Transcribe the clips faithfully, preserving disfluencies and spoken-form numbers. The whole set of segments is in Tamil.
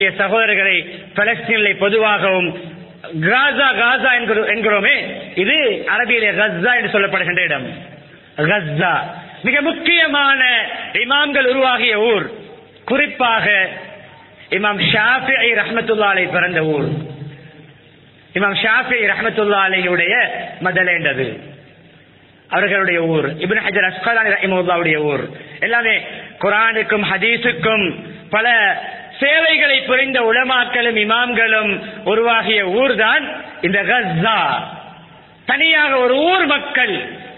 சகோதரர்களை பலஸ்தீனிலே பொதுவாகவும் காசா காசா என்கிறோமே, இது அரபியிலே கஸ்ஸா என்று சொல்லப்படுகின்ற இடம். கஸ்ஸா மிக முக்கியமான இமாம்கள் உருவாகிய ஊர், குறிப்பாக இமாம் ஷாஃபிஈ ரஹ்மத்துல்லாஹி அலைஹி பிறந்த ஊர். இமாம் ஷாஃபிஈ ரஹ்மத்துல்லாஹி அலைஹியுடைய மதலேண்டது அவர்களுடைய ஊர். இப்னு ஹஜர் அஸ்கலானி ரஹிமஹுல்லாஹுடைய ஊர். எல்லாமே குர்ஆனுக்கும் ஹதீஸுக்கும் பல சேவைகளை புரிந்த உலமாக்களும் இமாம்களும் உருவாகிய ஊர் தான் இந்த கஸ்ஸா. தனியாக ஒரு ஊர் மக்கள்.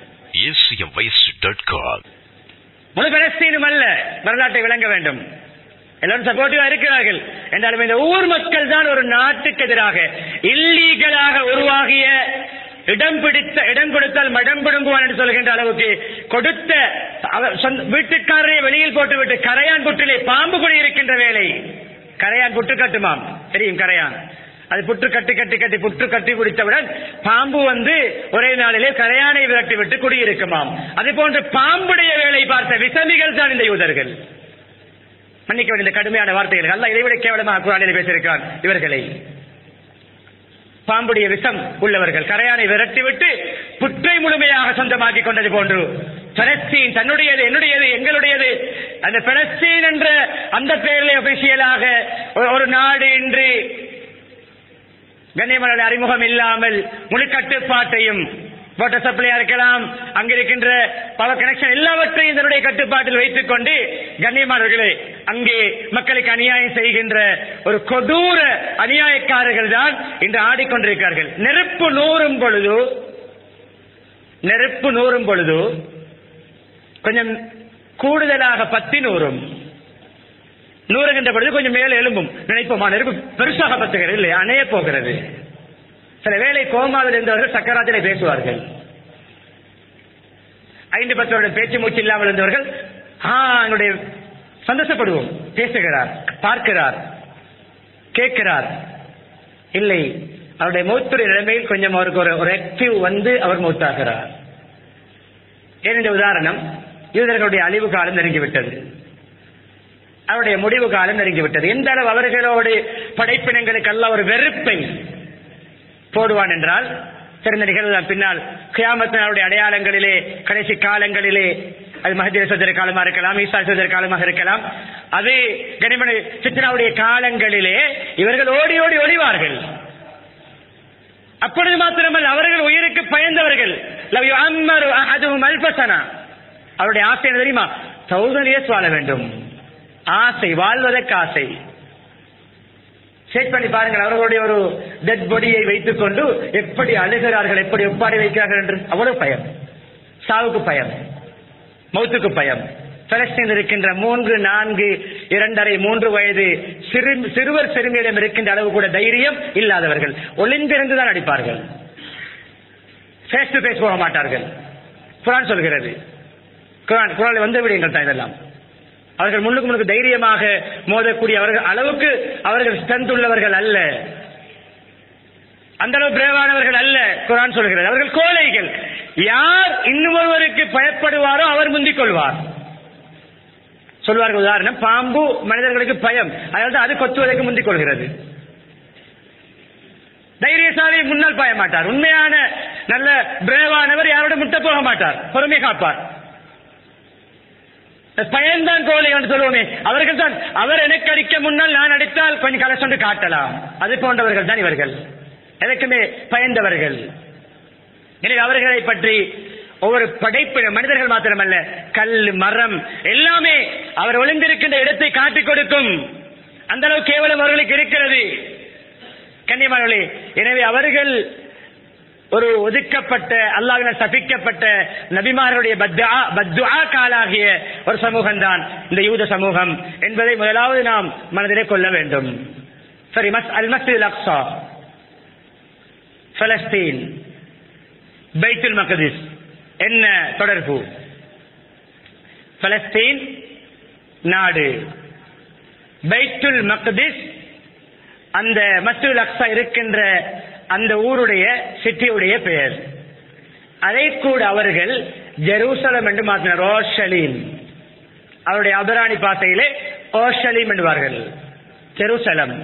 முழு பலஸ்தீனும் அல்ல, வரலாற்றை விளங்க வேண்டும். எல்லாரும் சப்போர்ட்டிவா இருக்கிறார்கள் என்றாலும் இந்த ஊர் மக்கள் தான் ஒரு நாட்டுக்கு எதிராக இல்லீகலாக உருவாகிய இடம் பிடித்த இடம் கொடுத்தால் மடம் பிடுங்குவான் என்று சொல்கின்ற அளவுக்கு கொடுத்த வீட்டுக்காரரை வெளியில் போட்டுவிட்டு கரையான் புற்றிலே பாம்பு கூட இருக்கின்ற வேலை. கரையான் புற்று கட்டுமாம், தெரியும் கரையான். அது புற்று கட்டி கட்டி கட்டி புற்று கட்டி குடித்தவுடன் பாம்பு வந்து ஒரே நாளிலே கரையானை விரட்டி விட்டு குடியிருக்குமாம். அது போன்று பாம்புடைய வேலை பார்த்த விசமிகள் தான் இந்த யூதர்கள். மன்னிக்க வேண்டிய இந்த கடுமையான வார்த்தைகள் அல்ல, இதைவிட கேவலமாக குர்ஆனிலே பேசியிருக்கிறான். இவர்களை பாம்புடைய விஷம் உள்ளவர்கள் கரையானை விரட்டிவிட்டு புற்றை முழுமையாக சொந்தமாக்கி கொண்டது போன்று பலஸ்தீன் தன்னுடையது, என்னுடையது, எங்களுடையது, அந்த பலஸ்தீன் என்ற அந்த பெயரிலே ஒபிஷியலாக ஒரு நாடு இன்று கண்ணியமான அறிமுகம் இல்லாமல் முழு கட்டுப்பாட்டையும் வாட்டர் சப்ளையா இருக்கலாம், அங்கிருக்கின்ற பவர் கனெக்ஷன் எல்லாவற்றையும் இதனுடைய கட்டுப்பாட்டில் வைத்துக் கொண்டு கண்ணியமானவர்களே அங்கே மக்களுக்கு அநியாயம் செய்கின்ற ஒரு கொடூர அநியாயக்காரர்கள் தான் இன்று ஆடிக்கொண்டிருக்கிறார்கள். நெருப்பு நூறும் பொழுது நெருப்பு நூறும் பொழுது கொஞ்சம் கூடுதலாக பத்தி நூறும் நூறுகின்ற பொழுது கொஞ்சம் மேலே எழும்பும் நினைப்போமா, நெருப்பு பெருசாக பத்துகிறது இல்லை, அணைய போகிறது. சில வேளை கோமாவில் இருந்தவர்கள் சக்கராத்திலே பேசுவார்கள். ஐந்து பத்து வருடம் பேச்சு மூச்சு இல்லாமல் இருந்தவர்கள் என்னுடைய சந்தோஷப்படுவோம், பேசுகிறார், பார்க்கிறார், கேட்கிறார். இல்லை, அவருடைய மௌத்துடைய நிலைமையில் கொஞ்சம் அவருக்கு ஒரு ஆக்டிவ் வந்து அவர் மௌத்தாகிறார். ஏனென்ற உதாரணம், யூதர்களுடைய அழிவு காலம் நெருங்கிவிட்டது, அவருடைய முடிவு காலம் நெருங்கிவிட்டது. எந்த அளவு அவர்களோடு படைப்பினங்களுக்கு அல்ல ஒரு வெறுப்பை போடுவான் என்றால் சிறந்த நிகழ்வு பின்னால் கியாமத் நாளுடைய அடையாளங்களிலே கடைசி காலங்களிலே அது மஹ்தி சோதர காலமாக இருக்கலாம், ஈசா சோதர காலமாக இருக்கலாம், அது கனிமணி ஃபித்னாவுடைய காலங்களிலே இவர்கள் ஓடி ஓடி ஒளிவார்கள். அப்பொழுது மாத்திரமல்ல, அவர்கள் உயிருக்கு பயந்தவர்கள். அவருடைய ஆசை என்ன தெரியுமா? தௌசண்ட் இயர்ஸ் வாழ வேண்டும், ஆசை, வாழ்வதற்கு ஆசை. செக் பண்ணி பாருங்கள், அவர்களுடைய ஒரு டெட் பாடியை வைத்துக் கொண்டு எப்படி அழுகிறார்கள், எப்படி ஒப்பாடி வைக்கிறார்கள் என்று. அவ்வளவு பயம், சாவுக்கு பயம், மௌத்துக்கு பயம். பலஸ்தீனில் இருக்கின்ற மூன்று நான்கு இரண்டரை மூன்று வயது சிறு சிறுவர் சிறுமியிடம் இருக்கின்ற அளவு கூட தைரியம் இல்லாதவர்கள் ஒளிந்திருந்துதான் அடிப்பார்கள். ஃபேஸ் டு ஃபேஸ் போக மாட்டார்கள். குர்ஆன் சொல்கிறது, குர்ஆன் குர்ஆனில் வந்து விடுங்கள் தான் இதெல்லாம். அவர்கள் முன்னுக்கு முன்னுக்கு தைரியமாக மோதக்கூடிய அவர்கள் அளவுக்கு அவர்கள் ஸ்ட்ரென்த் உள்ளவர்கள் அல்ல, அந்த அளவு பிரேவானவர்கள் அல்ல. குர்ஆன் சொல்கிறது அவர்கள் கோழைகள். யார் இன்னும் ஒருவருக்கு பயப்படுவாரோ அவர் முந்திக் கொள்வார். சொல்வார்கள், உதாரணம், பாம்பு மனிதர்களுக்கு பயம், அதாவது அது கொத்துவதற்கு முந்திக் கொள்கிறது. தைரியசாலி முன்னால் பாய மாட்டார். உண்மையான நல்ல பிரேவானவர் யாரோட முட்ட போக மாட்டார், பொறுமை காப்பார். பயன்தான் கோலை என்று சொல்லுவோமே, அவர்கள் தான். அவர் எனக்கு அடிக்க முன்னால் நான் அடித்தால் கொஞ்சம் கலசொன்று காட்டலாம், அது போன்றவர்கள் தான் இவர்கள். எனக்குமே பயந்தவர்கள். எனவே அவர்களை பற்றி ஒவ்வொரு படைப்பு மனிதர்கள் மாத்திரமல்ல, கல் மரம் எல்லாமே அவர் ஒளிந்திருக்கின்ற இடத்தை காட்டிக் கொடுக்கும். அந்த அளவு கேவலம் அவர்களுக்கு இருக்கிறது கண்ணியமானவர்களே. எனவே அவர்கள் ஒரு ஒதுக்கப்பட்ட, அல்லாஹ்வினால் சபிக்கப்பட்ட நபிமார்களுடைய பத்துஆ காலாகிய ஒரு சமூகம் தான் இந்த யூத சமூகம் என்பதை முதலாவது நாம் மனதிலே கொள்ள வேண்டும். சரி, அல் மஸ்ஜிதுல் அக்ஸா, பலஸ்தீன், பைத்துல் மக்திஸ் என்ன தொடர்பு? பலஸ்தீன் நாடு, பைத்துல் மக்திஸ் அந்த மஸ்ஜிதுல் அக்ஸா இருக்கின்ற அந்த ஊருடைய சிட்டியுடைய பெயர். அதை கூட அவர்கள் ஜெருசலம் என்று மாற்றினார், ஓர்ஷலீம். அவருடைய அபராணி பாசையிலே ஓர்ஷலீம் என்பார்கள். ஜெருசலம்